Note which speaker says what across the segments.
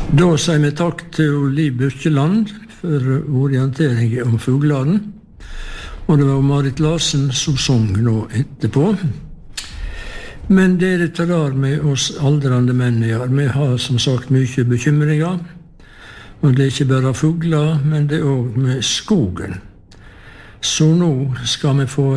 Speaker 1: Da sier vi takk til Liv Birkeland for orientering om fuglene. Og det var Marit Larsen som sang nå etterpå. Men dere tar med oss aldrande menn i år. Vi har som sagt mye bekymringer. Og det er ikke bare fugler, men det er også med skogen. Så nå skal vi få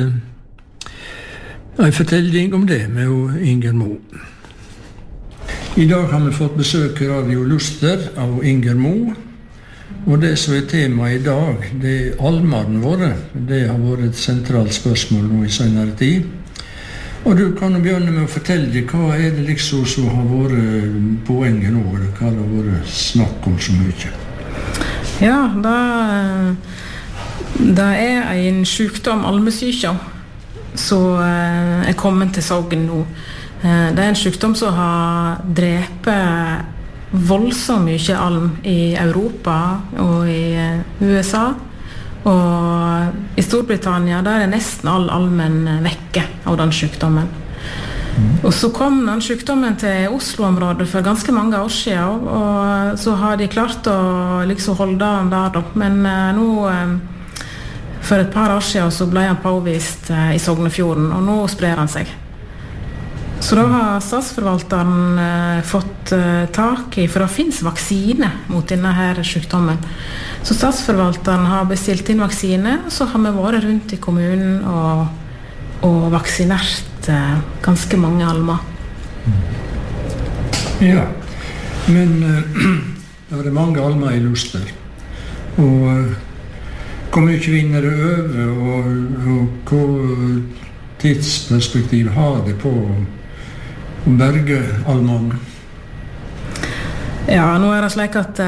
Speaker 1: en fortelling om det med Inger Mo. I dag har vi fått besøk i Radio Luster av Inger Mo. Og det som er tema i dag, det er almene våre. Det har vært et sentralt spørsmål nå i senere tid. Og du kan jo begynne med å fortelle hva er det liksom som har vært poenget nå, eller hva det har vært snakk om så mye?
Speaker 2: Ja, det er en sykdom, almesyke, som er kommet til Sogn nå. Det er en sykdom som har drepet voldsomt mye alm i Europa og i USA. Og i Storbritannia der er nesten all almen vekke av den sykdommen. Og så kom den sykdommen til Oslo-området for ganske mange år siden, og så har de klart å liksom holde den der da. Men nå, for et par år siden, så ble han påvist i Sognefjorden, og nå sprer han seg. Så da har statsforvalteren fått tak i, for det finnes vaksine mot denne her sykdommen. Så statsforvalteren har bestilt inn vaksine, og så har vi vært rundt i kommunen og vaksinert ganske mange almer.
Speaker 1: Ja, men det er mange almer i Luster. Og hvor mye vinner det over, og hva tidsperspektiv har det på å berge almene?
Speaker 2: Ja, nå er det slik at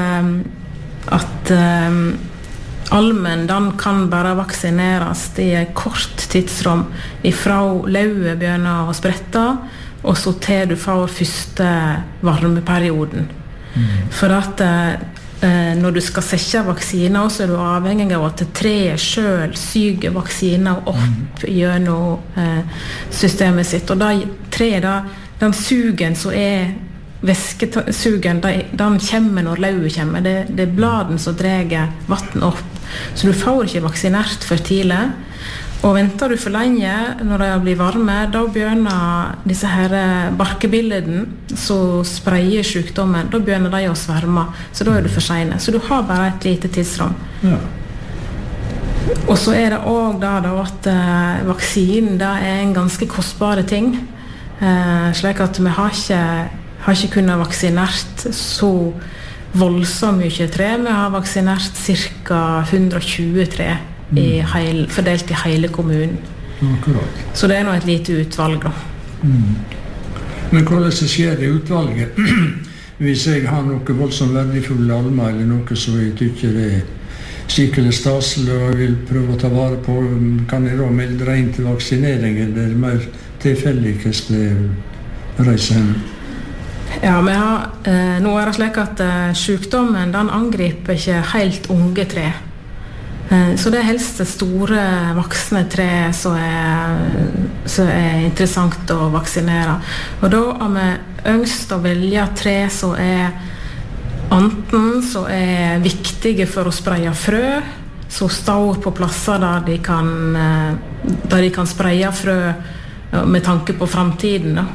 Speaker 2: almen, den kan bare vaksineres i et kort tidsrom ifra lauet begynner å sprette, og så til du får første varmeperioden. For at når du skal sette vaksiner, så er du avhengig av at treet selv syger vaksiner opp gjennom systemet sitt. Og den sugen som er væskesugen, den kommer når lauet kommer. Det er bladen som drar vatten opp. Så du får ikke vaksinert for tidlig. Og venter du for lenge når det blir varme, da begynner disse her barkebilleden som spreier sykdommen, da begynner de å sverme, så da er du for sene. Så du har bare et lite tidsrom.
Speaker 1: Ja.
Speaker 2: Og så er det også da at vaksinen da er en ganske kostbare ting, slik at vi har ikke kunnet vaksinert så voldsomt mye tre. Vi har vaksinert ca. 120 tre fordelt i hele kommunen.
Speaker 1: Akkurat.
Speaker 2: Så det er nå et lite utvalg da.
Speaker 1: Men hvordan skjer det utvalget? Hvis jeg har noe voldsomt verdifulle almer, eller noe som jeg tykker er skikkelig staselig og vil prøve å ta vare på, kan jeg da melde deg inn til vaksinering, eller er det mer tilfeldig hvordan det reiser hen?
Speaker 2: Ja, nå er det slik at sykdommen den angriper ikke helt unge tre. Så det er helst det store voksne tre som er interessant å vaksinere. Og da har vi ønsket å velge tre som er enten som er viktige for å spreie frø, som står på plasser der de kan spreie frø med tanke på fremtiden da.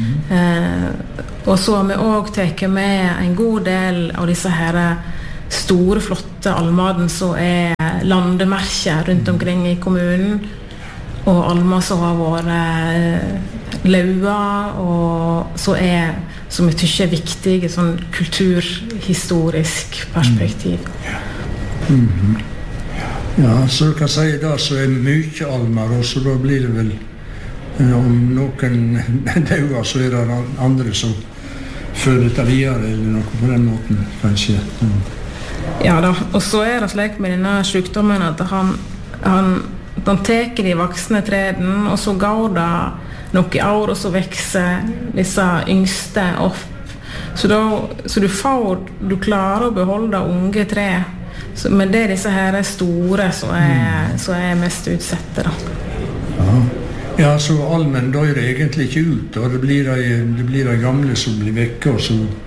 Speaker 2: Og så har vi også tatt med en god del av disse her store, flotte almaden som er landemerker rundt omkring i kommunen, og almer som har vært laua, og som jeg tykker er viktige sånn kulturhistorisk perspektiv.
Speaker 1: Ja, så du kan si da så er mye almer, og så da blir det vel om noen dauer, så er det andre som fører det videre, eller noe på den måten, kanskje.
Speaker 2: Ja da, og så er det slik med denne sykdommen at han teker de voksne treden, og så går det noen år, og så vekser disse yngste opp. Så du klarer å beholde unge tre, men det er disse her store som er mest utsette da.
Speaker 1: Ja, så almen dør egentlig ikke ut, og det blir de gamle som blir vekke, og så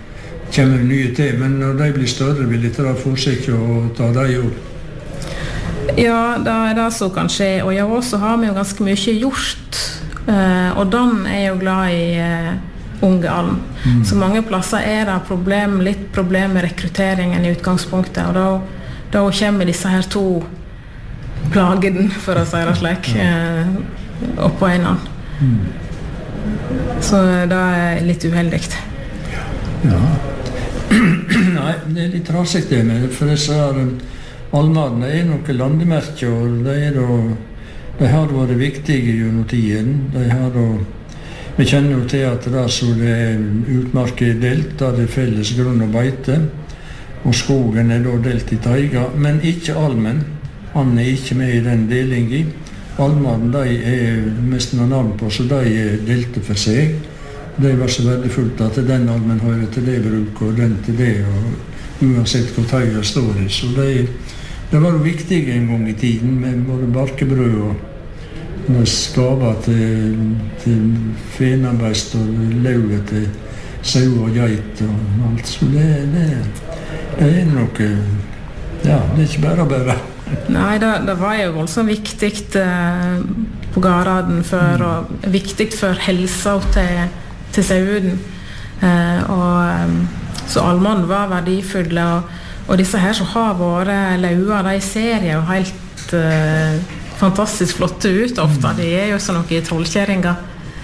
Speaker 1: kommer nye til, men når de blir større, vil de ta for seg å ta de jo.
Speaker 2: Ja, det som kan skje, og ja, også har vi jo ganske mye gjort, og Dan er jo glad i unge alm. Så mange plasser det litt problem med rekrutteringen i utgangspunktet, og da kommer disse her to plagene, for å si det slik, oppå en annen. Så det er litt uheldig.
Speaker 1: Ja. Nei, det er litt trasig det med, for disse almene er noen landemerker, og de har vært viktige gjennom tiden. Vi kjenner jo til at det er utmarket delt, da det er felles grunn og beite, og skogen er da delt i taiga, men ikke almen. Han er ikke med i den delingen. Almene de er mest noen navn på, så de er delte for seg. Det var så verdifullt at den almen hører til det bruk, og den til det, og uansett hvor taiga står i. Så det var jo viktig en gang i tiden, med både barkebrød og skaver til fenarbeist og lauet til sau og geit og alt. Så det er noe, ja, det er ikke bare.
Speaker 2: Nei, det var jo voldsomt viktig på Garaden før, og viktig for helsa til sauden. Så almene var verdifulle, og disse her som har vært laua, de ser jo helt fantastisk flotte ut ofte. De er jo sånn noen trollkjæringer.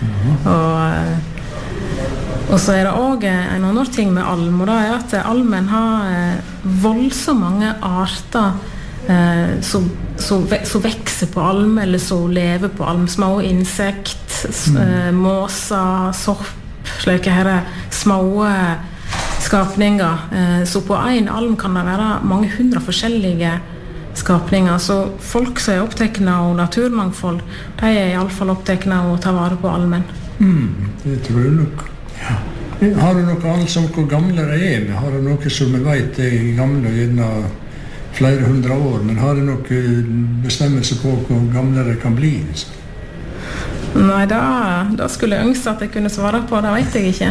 Speaker 2: Og så er det også en annen ting med alm, og det er at almen har voldsomt mange arter som vekser på alm, eller som lever på alm. Små insekt, måser, sopp, slike her små skapninger. Så på en alm kan det være mange hundre forskjellige skapninger. Så folk som er opptatt av naturmangfold, de er i alle fall opptatt av å ta vare på almen.
Speaker 1: Det tror jeg nok. Ja. Har du noe annet om hvor gamle de er med? Har du noe som vi vet er gamle gjennom flere hundre år, men har du noe bestemmelse på hvor gamle det kan bli?
Speaker 2: Nei, da skulle jeg ønske at jeg kunne svare på, det vet jeg ikke.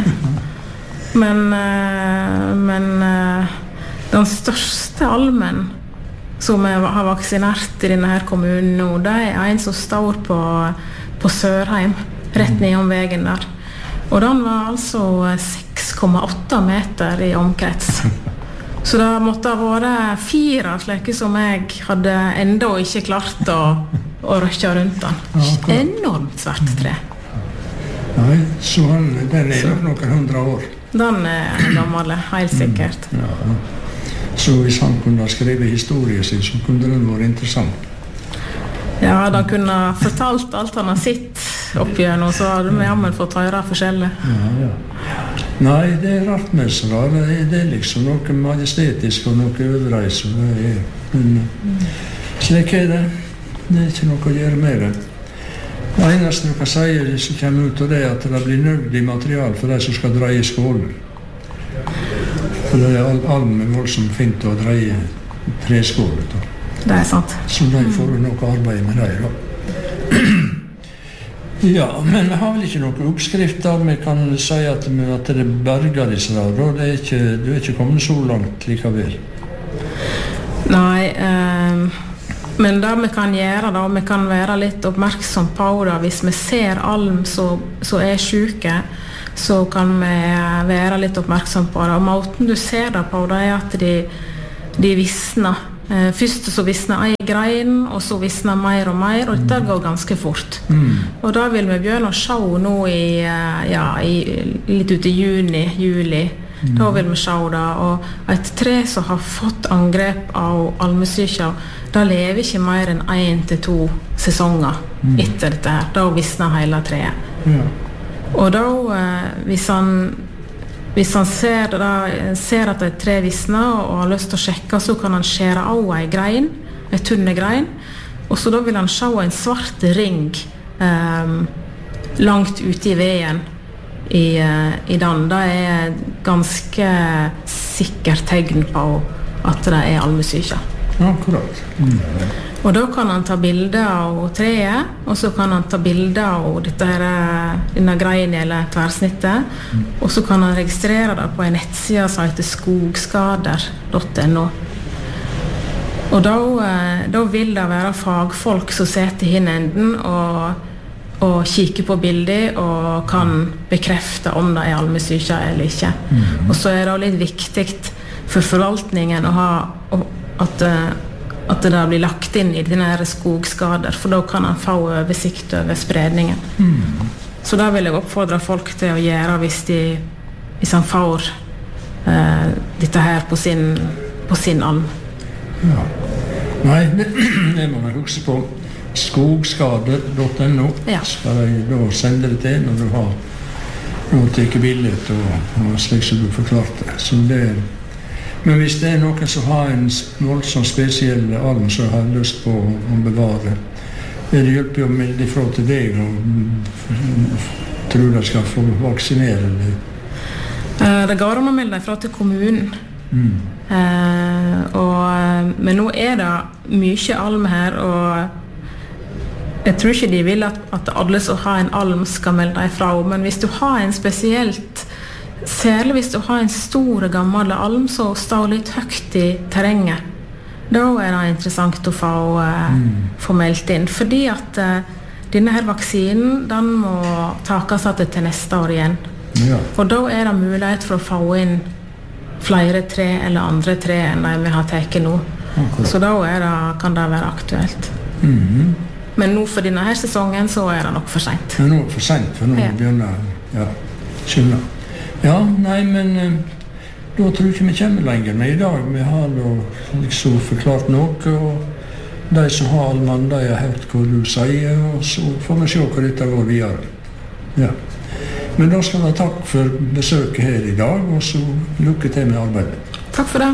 Speaker 2: Men den største almen som har vaksinert i denne her kommunen nå, det er en som står på Sørheim, rett nedom veien der. Og den var altså 6,8 meter i omkrets. Så det måtte ha vært 4 slike som jeg hadde enda ikke klart å røkke rundt den. Enormt svært tre.
Speaker 1: Nei, så den er nok noen 100 år.
Speaker 2: Den er gammel, helt sikkert.
Speaker 1: Ja. Så hvis han kunne skrive historien sin, så kunne den vært interessant.
Speaker 2: Ja, da kunne ha fortalt alt han har sett oppgjørende, og så hadde vi jammen fått høre forskjellig.
Speaker 1: Ja. Nei, det er rart med så da. Det er liksom noe majestetisk og noe øvreis. Slik er det. Det er ikke noe å gjøre med det. Det eneste du kan si som kommer ut av det, at det blir nødvendig material for de som skal dreie skålen. For det er almen voldsomt fint å dreie treskålet.
Speaker 2: Det er sant.
Speaker 1: Så de får noe arbeid med det da. Ja, men vi har vel ikke noen oppskrifter. Vi kan si at det berger disse da. Du er ikke kommet så langt likevel.
Speaker 2: Nei, men det vi kan gjøre da, vi kan være litt oppmerksom på det. Hvis vi ser alm som er syke, så kan vi være litt oppmerksom på det. Og måten du ser det på, det er at de visner. Først så visner en grein, og så visner mer og mer, og dette går ganske fort. Og da vil vi begynne å se nå litt ut i juli. Da vil vi se det, og et tre som har fått angrep av almesyke, da lever ikke mer enn 1 til 2 sesonger etter dette her. Da visner hele treet. Og da, hvis han ser at et tre visner og har lyst til å sjekke, så kan han skjære av en grein, en tunne grein, og så da vil han se en svart ring langt ute i veien i den. Det er ganske sikkert tegn på at det er almesyke.
Speaker 1: Akkurat.
Speaker 2: Og da kan han ta bilder av treet, og så kan han ta bilder av denne greien eller tverrsnittet, og så kan han registrere det på en nettside som heter skogskader.no. Og da vil det være fagfolk som sitter i enden og kikker på bildet og kan bekrefte om det almesyke eller ikke. Og så det litt viktig for forvaltningen å ha at det blir lagt inn i denne skogskader, for da kan han få oversikt over spredningen. Så da vil jeg oppfordre folk til å gjøre hvis han får dette her på sin alm.
Speaker 1: Ja. Nei, det må man huske på. Skogskader.no skal jeg da sende det til når du har tatt bildet og slik som du forklarte. Men hvis det noen som har en voldsomt spesiell arm som har lyst på å bevare, det hjelper jo å melde ifra til deg og tror de skal få vaksinere det.
Speaker 2: Det går an å melde ifra til kommunen. Men nå det mye alm her, og jeg tror ikke de vil at alle som har en alm skal melde ifra, men hvis du har en spesielt, særlig hvis du har en stor gammel alm som står litt høyt i terrenget, da det interessant å få meldt inn, fordi at denne her vaksinen, den må takes til neste år igjen.
Speaker 1: Ja.
Speaker 2: Og da det mulighet for å få inn flere tre eller andre tre enn de vi har tatt nå. Okay. Så da kan det være aktuelt. Men nå for denne her sesongen så det nok for sent.
Speaker 1: Det nå for sent, for nå begynner skjønner. Ja, nei, men da tror jeg ikke vi kommer lenger. Men i dag vi har liksom forklart noe, og de som har allmann, de har hørt hva du sier, og så får vi se hva dette går videre. Ja. Men da skal jeg takk for besøket her i dag, og så lykke til med arbeidet.
Speaker 2: Takk for det.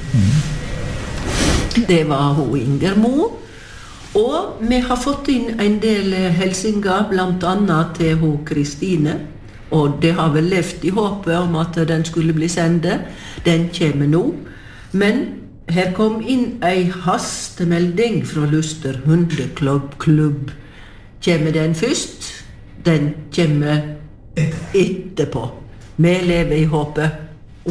Speaker 3: Det var hun Inger Mo. Og vi har fått inn en del hilsener, blant annet til hun Kristine. Og det har vel levd i håpet om at den skulle bli sendet. Den kommer nå. Men her kom inn en hastemelding fra Luster Hundeklubb. Kommer den først? Den kommer etterpå. Vi lever i håpet.